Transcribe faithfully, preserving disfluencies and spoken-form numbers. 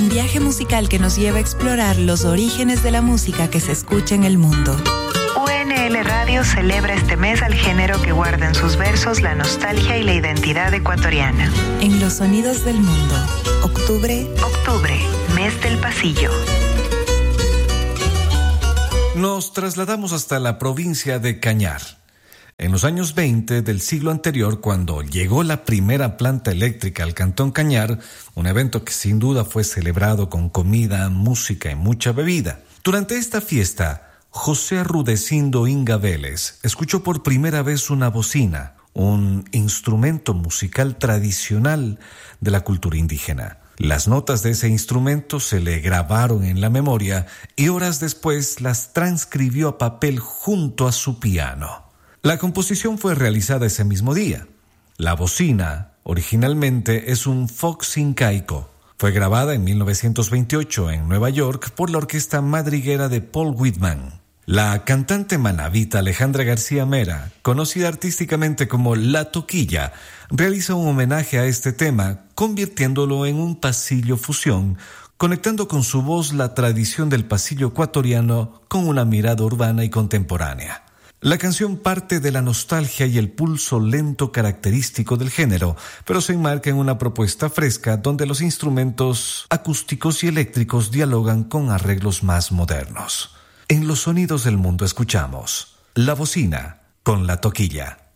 viaje musical que nos lleva a explorar los orígenes de la música que se escucha en el mundo. U N L Radio celebra este mes al género que guarda en sus versos la nostalgia y la identidad ecuatoriana. En los sonidos del mundo, octubre, Octubre, mes del pasillo. Nos trasladamos hasta la provincia de Cañar. En los años veinte del siglo anterior, cuando llegó la primera planta eléctrica al Cantón Cañar, un evento que sin duda fue celebrado con comida, música y mucha bebida. Durante esta fiesta, José Rudecindo Inga Vélez escuchó por primera vez una bocina, un instrumento musical tradicional de la cultura indígena. Las notas de ese instrumento se le grabaron en la memoria y horas después las transcribió a papel junto a su piano. La composición fue realizada ese mismo día. La bocina, originalmente, es un fox incaico. Fue grabada en mil novecientos veintiocho en Nueva York por la orquesta madriguera de Paul Whitman. La cantante manabita Alejandra García Mera, conocida artísticamente como La Toquilla, realiza un homenaje a este tema, convirtiéndolo en un pasillo fusión, conectando con su voz la tradición del pasillo ecuatoriano con una mirada urbana y contemporánea. La canción parte de la nostalgia y el pulso lento característico del género, pero se enmarca en una propuesta fresca donde los instrumentos acústicos y eléctricos dialogan con arreglos más modernos. En los sonidos del mundo escuchamos La Bocina con La Toquilla.